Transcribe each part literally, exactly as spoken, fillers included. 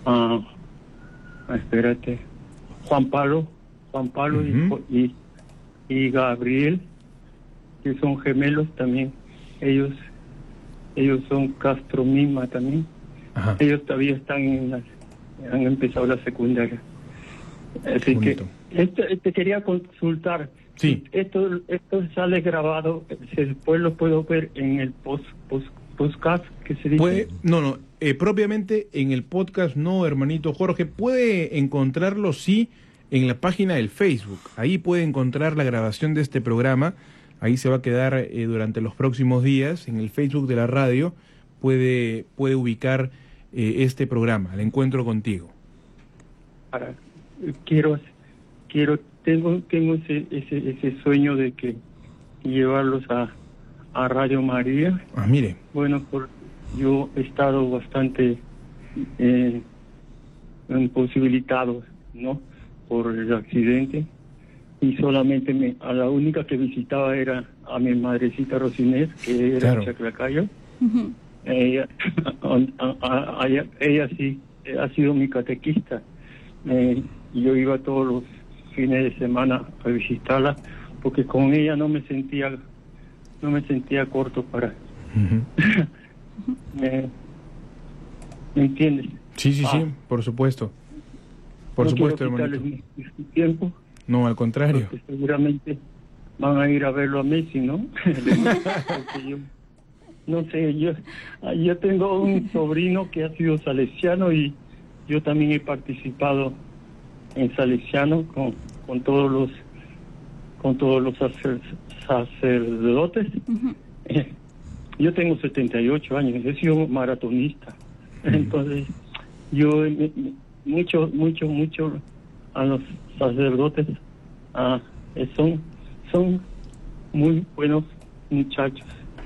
ah, espérate, Juan Pablo, Juan Pablo uh-huh. y, y, y Gabriel, que son gemelos también. Ellos, ellos son Castro Mima también. Ajá. Ellos todavía están en la, han empezado la secundaria. Así que este, te quería consultar. Sí. Esto, esto sale grabado, después lo puedo ver en el post, post podcast que se dice. Puede, no, no, eh, propiamente en el podcast no, hermanito Jorge. Puede encontrarlo, sí, en la página del Facebook. Ahí puede encontrar la grabación de este programa. Ahí se va a quedar eh, durante los próximos días. En el Facebook de la radio puede, puede ubicar eh, este programa, el encuentro contigo. Ahora, quiero, quiero, tengo, tengo ese, ese, ese sueño de que llevarlos a a Radio María. Ah, mire. Bueno, por, yo he estado bastante eh, imposibilitado, ¿no? Por el accidente. Y solamente me, a la única que visitaba era a mi madrecita Rosinés, que era claro. Chaclacayo. Uh-huh. Ella, a, a, a, ella, ella sí ha sido mi catequista. Eh, yo iba todos los fines de semana a visitarla, porque con ella no me sentía no me sentía corto para uh-huh. ¿Me, ¿Me entiendes? Sí, sí, ah. sí, por supuesto. Por no supuesto, hermanito. Mi, mi tiempo. No, al contrario. Porque seguramente van a ir a verlo a Messi, ¿no? Porque yo, no sé, yo, yo tengo un sobrino que ha sido salesiano y yo también he participado en salesiano con, con todos los con todos los sacer, sacerdotes. Uh-huh. Eh, yo tengo setenta y ocho años, he sido maratonista. Uh-huh. Entonces, yo eh, mucho, mucho, mucho a los sacerdotes ah, eh, son, son muy buenos muchachos.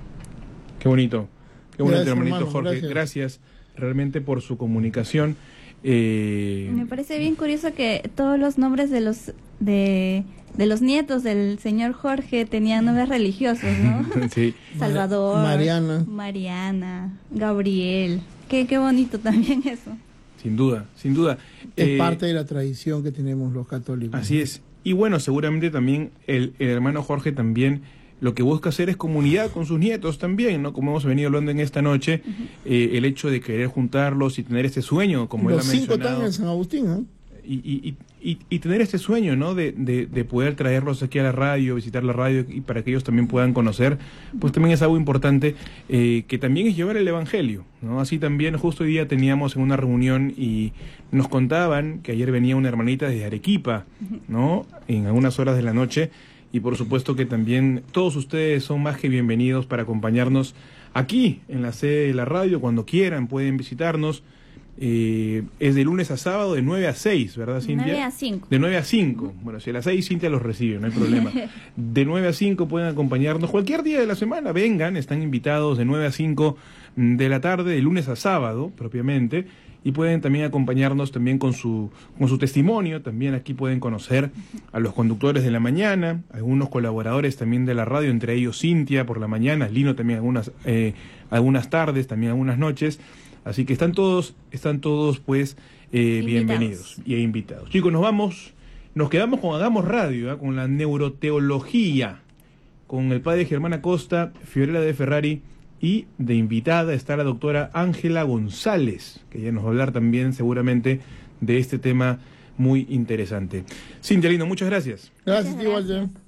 Qué bonito, qué bonito, gracias, hermanito hermano, Jorge. Gracias. gracias realmente por su comunicación. Eh... Me parece bien curioso que todos los nombres de los de de los nietos del señor Jorge tenían nombres religiosos, ¿no? Sí. Salvador, Mariana, Mariana, Gabriel. Qué qué bonito también eso. Sin duda, sin duda. Es eh, parte de la tradición que tenemos los católicos. Así es. Y bueno, seguramente también el, el hermano Jorge también lo que busca hacer es comunidad con sus nietos también, ¿no? Como hemos venido hablando en esta noche, uh-huh. eh, el hecho de querer juntarlos y tener este sueño, como los él ha cinco mencionado. están en San Agustín, ¿no? Y, y, y, y tener este sueño, ¿no? De, de, de poder traerlos aquí a la radio, visitar la radio y para que ellos también puedan conocer, pues también es algo importante, eh, que también es llevar el evangelio, ¿no? Así también justo hoy día teníamos en una reunión y nos contaban que ayer venía una hermanita desde Arequipa, ¿no? En algunas horas de la noche. Y por supuesto que también todos ustedes son más que bienvenidos para acompañarnos aquí en la sede de la radio. Cuando quieran pueden visitarnos. Eh, es de lunes a sábado de nueve a seis, ¿verdad, Cintia? De nueve a cinco. De nueve a cinco. Bueno, si a las seis Cintia los recibe, no hay problema. De nueve a cinco pueden acompañarnos cualquier día de la semana. Vengan, están invitados de nueve a cinco de la tarde, de lunes a sábado, propiamente. Y pueden también acompañarnos también con su con su testimonio. También aquí pueden conocer a los conductores de la mañana, algunos colaboradores también de la radio, entre ellos Cintia por la mañana, Lino también algunas eh, algunas tardes, también algunas noches. Así que están todos, están todos pues eh, bienvenidos y invitados. Chicos, nos vamos, nos quedamos con Hagamos Radio, ¿eh? Con la neuroteología, con el padre Germán Acosta, Fiorella de Ferrari. Y de invitada está la doctora Ángela González, que ya nos va a hablar también seguramente de este tema muy interesante. Cintia Lino, muchas gracias. Gracias, igual.